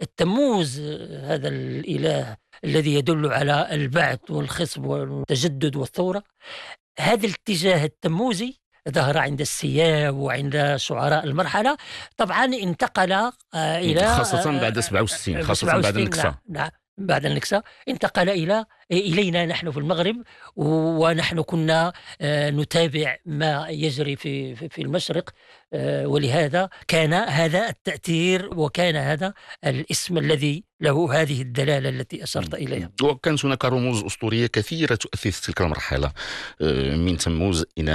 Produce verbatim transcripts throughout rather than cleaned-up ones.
التموز هذا الإله الذي يدل على البعث والخصب والتجدد والثورة، هذا الاتجاه التموزي ظهر عند السياب وعند شعراء المرحلة. طبعا انتقل آه إلى خاصة بعد سبعة وستين، خاصة بعد النكسة. نعم, نعم بعد النكسة انتقل إلى إلينا نحن في المغرب، ونحن كنا نتابع ما يجري في في المشرق، ولهذا كان هذا التأثير وكان هذا الاسم الذي له هذه الدلالة التي أشرت إليها. وكانت هناك رموز أسطورية كثيرة تؤثر في تلك المرحلة، من تموز إلى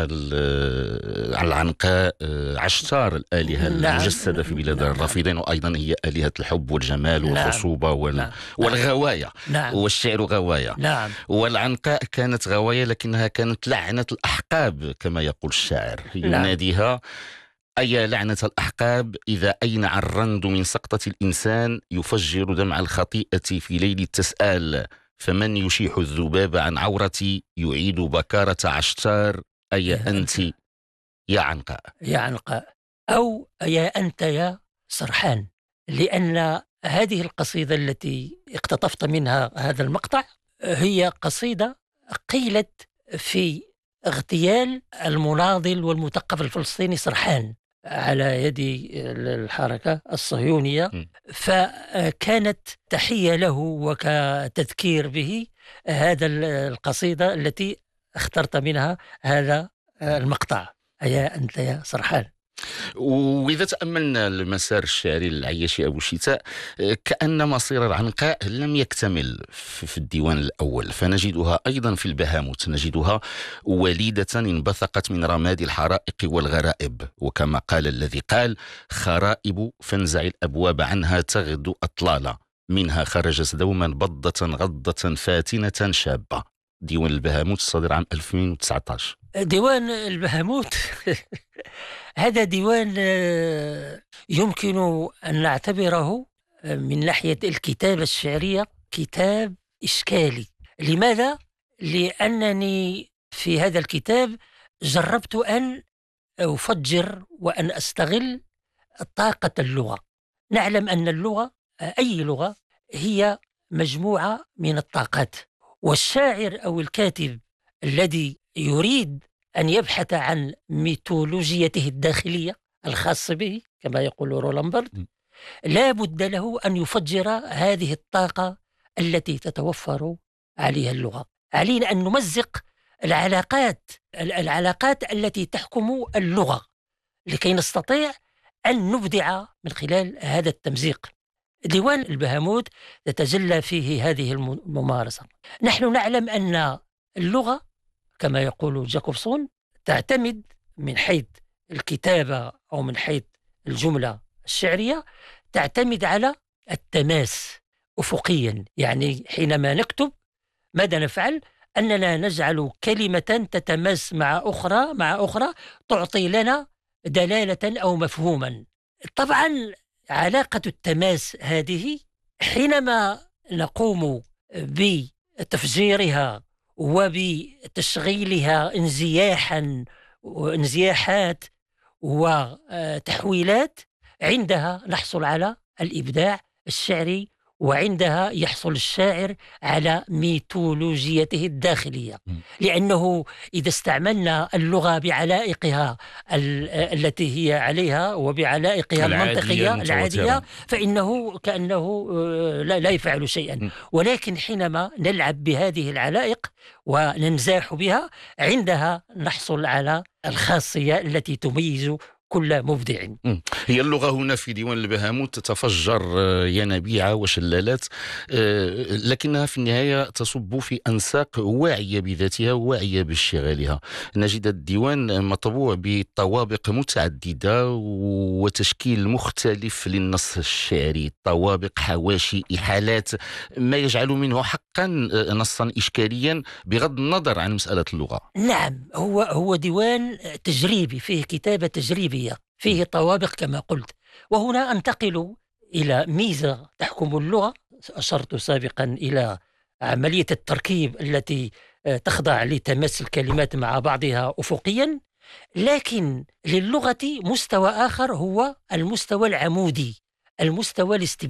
العنقاء، عشتار الآلهة المجسدة في بلاد نعم الرافدين، وأيضا هي آلهة الحب والجمال والخصوبة وال... نعم والغواية نعم والشعر غواية نعم. والعنقاء كانت غواية، لكنها كانت لعنة الأحقاب كما يقول الشاعر، يناديها: أي لعنة الأحقاب إذا أينع الرند من سقطة الإنسان يفجر دمع الخطيئة في ليل التسآل، فمن يشيح الذباب عن عورتي يعيد بكارة عشتار، أي أنت يا عنقاء. يا عنقاء أو يا أنت يا سرحان، لأن هذه القصيدة التي اقتطفت منها هذا المقطع هي قصيدة قيلت في اغتيال المناضل والمثقف الفلسطيني سرحان على يد الحركة الصهيونية، فكانت تحية له وكتذكير به هذا القصيدة التي اخترت منها هذا المقطع: يا أنت يا سرحان. وإذا تأملنا المسار الشعري للعياشي أبو شتاء، كأن مصير العنقاء لم يكتمل في الديوان الأول، فنجدها أيضا في البهاموت، نجدها وليدة انبثقت من رماد الحرائق والغرائب، وكما قال الذي قال: خرائب فانزع الأبواب عنها تغدو أطلالا، منها خرجت دوما بضة غضة فاتنة شابة. ديوان البهاموت الصادر عام ألفين وتسعة عشر. ديوان البهاموت هذا ديوان يمكن أن نعتبره من ناحية الكتابة الشعرية كتاب إشكالي. لماذا؟ لأنني في هذا الكتاب جربت أن أفجر وأن أستغل طاقة اللغة. نعلم أن اللغة، أي لغة، هي مجموعة من الطاقات، والشاعر أو الكاتب الذي يريد أن يبحث عن ميثولوجيته الداخلية الخاصة به كما يقول رولان بارد، لا بد له أن يفجر هذه الطاقة التي تتوفر عليها اللغة. علينا أن نمزق العلاقات العلاقات التي تحكم اللغة لكي نستطيع أن نبدع من خلال هذا التمزيق. ديوان البهاموت تتجلى فيه هذه الممارسة. نحن نعلم أن اللغة كما يقول جاكوبسون تعتمد من حيث الكتابة أو من حيث الجملة الشعرية تعتمد على التماس أفقيا. يعني حينما نكتب ماذا نفعل؟ أننا نجعل كلمة تتماس مع أخرى مع أخرى تعطي لنا دلالة أو مفهوما. طبعا علاقة التماس هذه حينما نقوم بتفجيرها وبتشغيلها انزياحا وانزياحات وتحويلات، عندها نحصل على الإبداع الشعري، وعندها يحصل الشاعر على ميثولوجيته الداخلية. لأنه إذا استعملنا اللغة بعلائقها التي هي عليها وبعلائقها المنطقية العادية فإنه كأنه لا يفعل شيئا. ولكن حينما نلعب بهذه العلائق وننزاح بها، عندها نحصل على الخاصية التي تميز كل مبدع. هي اللغة هنا في ديوان البهاموت تتفجر ينابيع وشلالات، لكنها في النهاية تصب في أنساق واعية بذاتها واعية باشتغالها. نجد الديوان مطبوع بطوابق متعددة وتشكيل مختلف للنص الشعري، طوابق، حواشي، إحالات، ما يجعل منه حقا نصا إشكاليا بغض النظر عن مسألة اللغة. نعم، هو هو ديوان تجريبي، فيه كتابة تجريبية، فيه طوابق كما قلت. وهنا أنتقل إلى ميزة تحكم اللغة. أشرت سابقا إلى عملية التركيب التي تخضع لتماس الكلمات مع بعضها أفقيا، لكن للغة مستوى آخر هو المستوى العمودي، المستوى الاستبدالي.